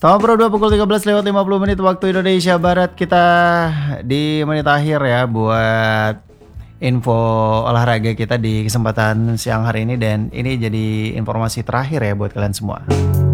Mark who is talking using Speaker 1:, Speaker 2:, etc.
Speaker 1: Sama Bro 2 pukul 13:50 waktu Indonesia Barat. Kita di menit akhir ya buat info olahraga kita di kesempatan siang hari ini. Dan ini jadi informasi terakhir ya buat kalian semua.